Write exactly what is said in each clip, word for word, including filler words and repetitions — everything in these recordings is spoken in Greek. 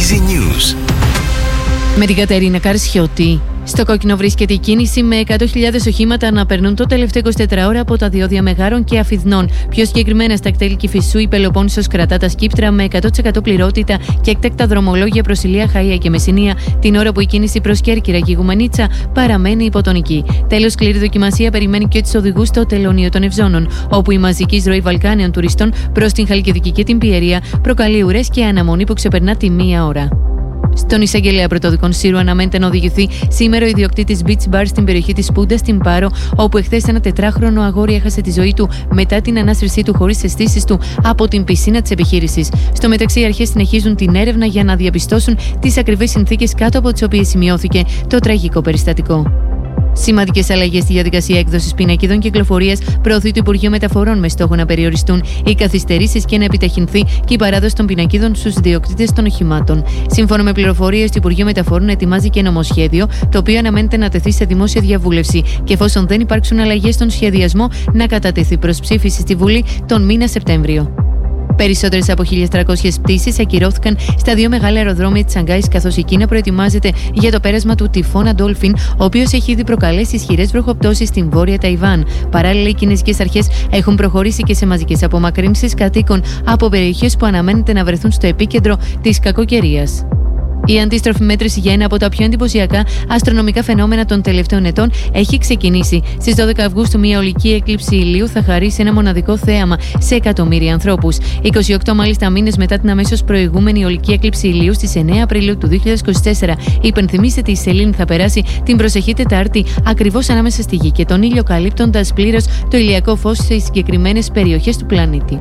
Easy News. Με την Κατερίνα Καρσιώτη. Στο κόκκινο βρίσκεται η κίνηση με εκατό χιλιάδες οχήματα να περνούν το τελευταίο εικοσιτέσσερις ώρα από τα διόδια Μεγάρων και Αφιδνών. Πιο συγκεκριμένα στα κτέλη Κηφισού, η Πελοπόννησος κρατά τα σκύπτρα με εκατό τοις εκατό πληρότητα και έκτακτα δρομολόγια προς Ηλία, Χαΐα και Μεσσηνία, την ώρα που η κίνηση προς Κέρκυρα και Ιγουμενίτσα παραμένει υποτονική. Τέλος, σκληρή δοκιμασία περιμένει και τους οδηγούς στο τελωνείο των Ευζώνων, όπου η μαζική εισρωή Βαλκάνιων τουριστών προς την Χαλκιδική και την Πιερία προκαλεί ουρές και αναμονή που ξεπερνά τη μία ώρα. Στον εισαγγελέα πρωτοδικών Σύρου αναμένεται να οδηγηθεί σήμερα ο ιδιοκτήτης Beach Bar στην περιοχή της Πούντας στην Πάρο, όπου εχθές ένα τετράχρονο αγόρι έχασε τη ζωή του μετά την ανάσυρσή του χωρίς αισθήσεις του από την πισίνα της επιχείρησης. Στο μεταξύ, οι αρχές συνεχίζουν την έρευνα για να διαπιστώσουν τις ακριβείς συνθήκες κάτω από τις οποίες σημειώθηκε το τραγικό περιστατικό. Σημαντικές αλλαγές στη διαδικασία έκδοσης πινακίδων κυκλοφορίας προωθεί το Υπουργείο Μεταφορών με στόχο να περιοριστούν οι καθυστερήσεις και να επιταχυνθεί και η παράδοση των πινακίδων στους ιδιοκτήτες των οχημάτων. Σύμφωνα με πληροφορίες, το Υπουργείο Μεταφορών ετοιμάζει και νομοσχέδιο, το οποίο αναμένεται να τεθεί σε δημόσια διαβούλευση και εφόσον δεν υπάρξουν αλλαγές στον σχεδιασμό, να κατατεθεί προς ψήφιση στη Βουλή τον μήνα Σεπτέμβριο. Περισσότερες από χίλιες τριακόσιες πτήσεις ακυρώθηκαν στα δύο μεγάλα αεροδρόμια της Σανγκάης, καθώς η Κίνα προετοιμάζεται για το πέρασμα του τυφώνα Dolphin, ο οποίος έχει ήδη προκαλέσει ισχυρές βροχοπτώσεις στην βόρεια Ταϊβάν. Παράλληλα, οι κινέζικες αρχές έχουν προχωρήσει και σε μαζικές απομακρύνσεις κατοίκων από περιοχές που αναμένεται να βρεθούν στο επίκεντρο της κακοκαιρίας. Η αντίστροφη μέτρηση για ένα από τα πιο εντυπωσιακά αστρονομικά φαινόμενα των τελευταίων ετών έχει ξεκινήσει. Στις δώδεκα Αυγούστου, μια ολική έκλειψη ηλίου θα χαρίσει ένα μοναδικό θέαμα σε εκατομμύρια ανθρώπους. είκοσι οκτώ μάλιστα μήνες μετά την αμέσως προηγούμενη ολική έκλειψη ηλίου στις εννέα Απριλίου του δύο χιλιάδες είκοσι τέσσερα, υπενθυμίζεται η σελήνη θα περάσει την προσεχή Τετάρτη ακριβώς ανάμεσα στη Γη και τον ήλιο, καλύπτοντας πλήρως το ηλιακό φως σε συγκεκριμένες περιοχές του πλανήτη.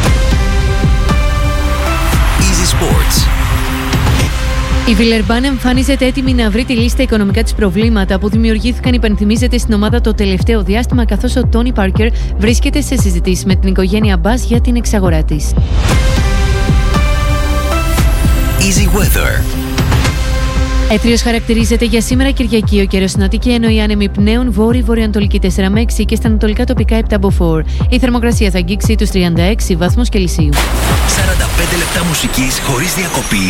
Easy Sports. Η Βιλερμπάν εμφανίζεται έτοιμη να βρει τη λύση στα οικονομικά της προβλήματα που δημιουργήθηκαν, υπενθυμίζεται, στην ομάδα το τελευταίο διάστημα, καθώς ο Τόνι Πάρκερ βρίσκεται σε συζητήσεις με την οικογένεια Μπάς για την εξαγορά της. Easy Weather. Έθριος χαρακτηρίζεται για σήμερα Κυριακή. Ο καιρός είναι Αττική, ενώ οι άνεμοι πνέουν βόρειο-βορειοανατολική τέσσερα με έξι και στα ανατολικά τοπικά επτά μποφόρ. Η θερμοκρασία θα αγγίξει τους τριάντα έξι βαθμούς Κελσίου. σαράντα πέντε λεπτά μουσικής χωρίς διακοπή